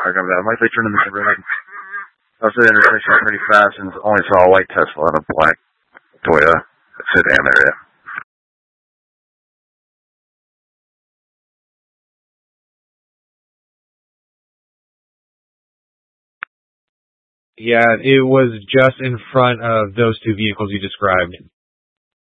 I got that. I might be turning the neighborhood. I was at the intersection pretty fast and only saw a white Tesla and a black Toyota sedan area. Yeah, it was just in front of those two vehicles you described.